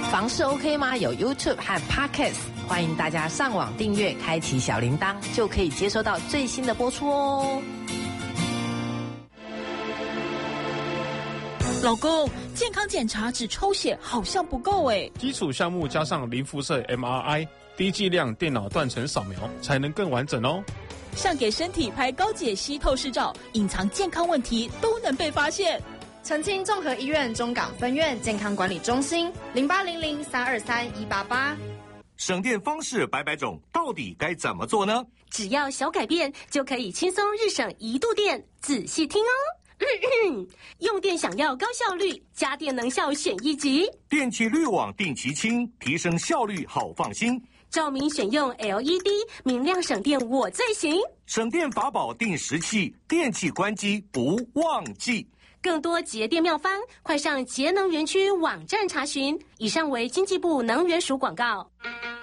房事 OK 吗？有 YouTube 和 Podcast， 欢迎大家上网订阅，开启小铃铛，就可以接收到最新的播出哦。 老公，健康检查只抽血好像不够诶。 基础项目加上零辐射 MRI， 低剂量电脑断层扫描，才能更完整哦。 像给身体拍高解析透视照，隐藏健康问题都能被发现。 澄清综合医院中港分院健康管理中心0800-323-188。 省电方式百百种，到底该怎么做呢？ 只要小改变，就可以轻松日省1度电。仔细听哦。用电想要高效率，家电能效选一级。 电器滤网定期清，提升效率好放心。 照明选用 LED， 明亮省电我最行。 省电法宝定时器，电器关机不忘记。 更多节电妙方，快上节能园区网站查询。以上为经济部能源署广告。